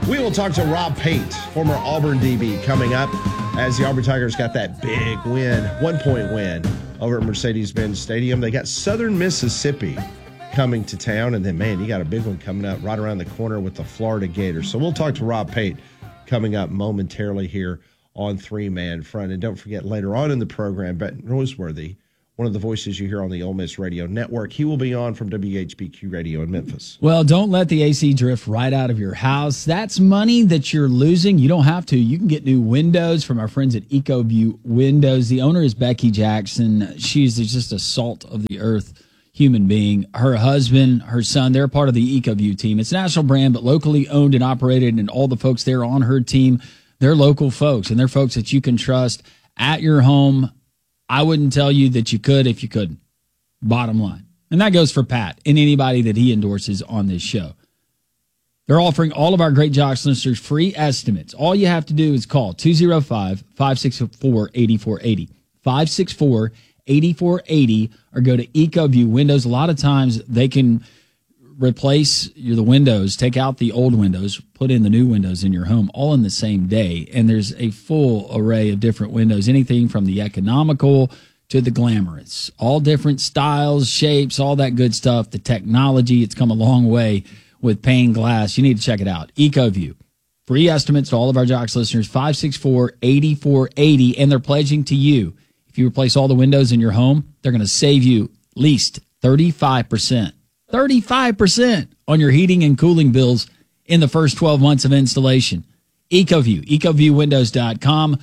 We will talk to Rob Pate, former Auburn DB, coming up as the Auburn Tigers got that big win, 1-point win over at Mercedes-Benz Stadium. They got Southern Mississippi coming to town, and then, man, you got a big one coming up right around the corner with the Florida Gators. So we'll talk to Rob Pate coming up momentarily here on Three Man Front. And don't forget, later on in the program, Benton Roseworthy, one of the voices you hear on the Ole Miss Radio Network. He will be on from WHBQ Radio in Memphis. Well, don't let the AC drift right out of your house. That's money that you're losing. You don't have to. You can get new windows from our friends at EcoView Windows. The owner is Becky Jackson. She's just a salt of the earth human being. Her husband, her son, they're part of the EcoView team. It's a national brand, but locally owned and operated, and all the folks there on her team, they're local folks, and they're folks that you can trust at your home. I wouldn't tell you that you could if you couldn't. Bottom line. And that goes for Pat and anybody that he endorses on this show. They're offering all of our Great Jocks listeners free estimates. All you have to do is call 205-564-8480. 564-8480, or go to EcoView Windows. A lot of times they can replace the windows, take out the old windows, put in the new windows in your home all in the same day. And there's a full array of different windows, anything from the economical to the glamorous, all different styles, shapes, all that good stuff. The technology, it's come a long way with pane glass. You need to check it out. EcoView. Free estimates to all of our Jocks listeners, 564-8480, and they're pledging to you, if you replace all the windows in your home, they're going to save you at least 35%. 35% on your heating and cooling bills in the first 12 months of installation. EcoView, EcoViewWindows.com,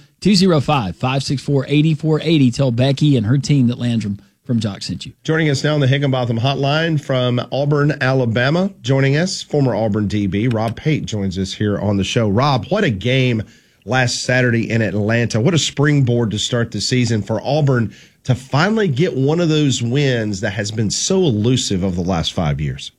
205-564-8480. Tell Becky and her team that Landrum from Jock sent you. Joining us now on the Higginbotham Hotline from Auburn, Alabama, joining us, former Auburn DB, Rob Pate joins us here on the show. Rob, what a game last Saturday in Atlanta. What a springboard to start the season for Auburn to finally get one of those wins that has been so elusive over the last 5 years.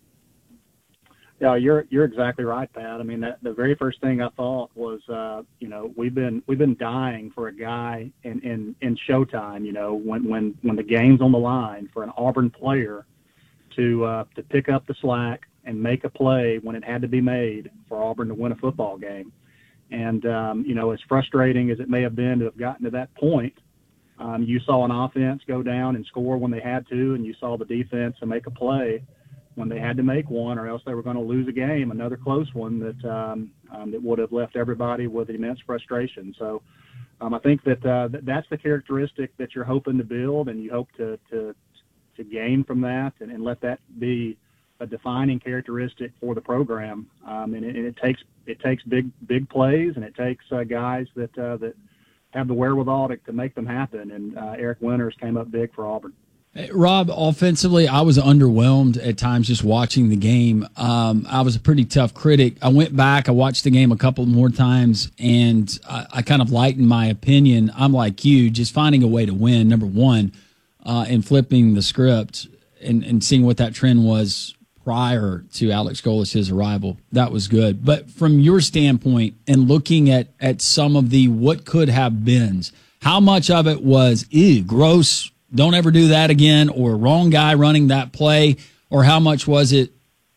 Yeah, you're exactly right, Pat. I mean, the very first thing I thought was, we've been dying for a guy in Showtime. You know, when the game's on the line, for an Auburn player to pick up the slack and make a play when it had to be made for Auburn to win a football game. And as frustrating as it may have been to have gotten to that point, you saw an offense go down and score when they had to, and you saw the defense to make a play when they had to make one, or else they were going to lose a game, another close one that would have left everybody with immense frustration. So I think that that's the characteristic that you're hoping to build, and you hope to gain from that and let that be a defining characteristic for the program. And it takes big plays, and it takes guys that have the wherewithal to make them happen. And Eric Winters came up big for Auburn. Hey, Rob, offensively, I was underwhelmed at times just watching the game. I was a pretty tough critic. I went back, I watched the game a couple more times, and I kind of lightened my opinion. I'm like you, just finding a way to win, number one, and flipping the script and seeing what that trend was prior to Alex Golish's arrival. That was good. But from your standpoint and looking at some of the what could have beens, how much of it was, ew, gross, don't ever do that again, or wrong guy running that play, or how much was it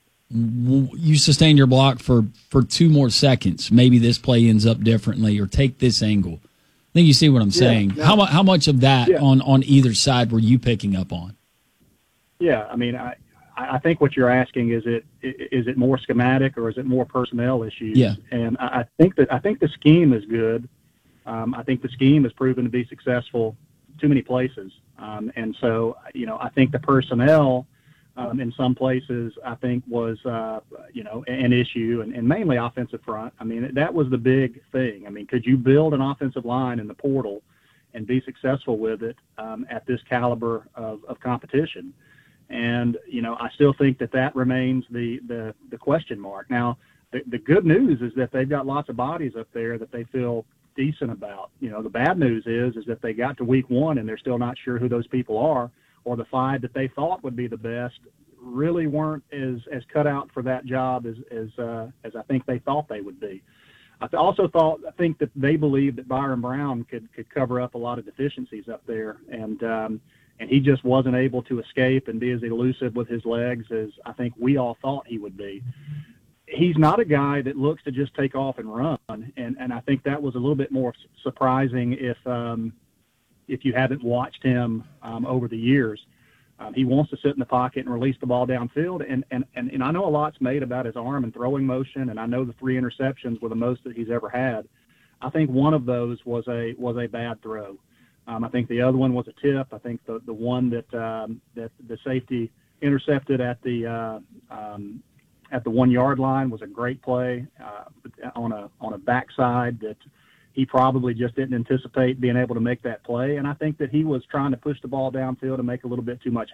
you sustain your block for 2 more seconds, maybe this play ends up differently, or take this angle? I think you see what I'm saying. Yeah. How much of that on either side were you picking up on? Yeah, I mean, I think what you're asking is it more schematic or is it more personnel issues? Yeah. And I think the scheme is good. I think the scheme has proven to be successful too many places. And so, I think the personnel in some places, I think was, an issue, and mainly offensive front. I mean, that was the big thing. I mean, could you build an offensive line in the portal and be successful with it at this caliber of competition? And, I still think that remains the question mark. Now, the good news is that they've got lots of bodies up there that they feel decent about. The bad news is that they got to week 1 and they're still not sure who those people are, or the 5 that they thought would be the best really weren't as cut out for that job as I think they thought they would be. I think that they believed that Byron Brown could cover up a lot of deficiencies up there, and he just wasn't able to escape and be as elusive with his legs as I think we all thought he would be. he's not a guy that looks to just take off and run, and I think that was a little bit more surprising if you haven't watched him over the years. He wants to sit in the pocket and release the ball downfield, and I know a lot's made about his arm and throwing motion, and I know the 3 interceptions were the most that he's ever had. I think one of those was a bad throw. I think the other one was a tip. I think the one that the safety intercepted at the 1 yard line was a great play on a backside that he probably just didn't anticipate being able to make that play. And I think that he was trying to push the ball downfield and make a little bit too much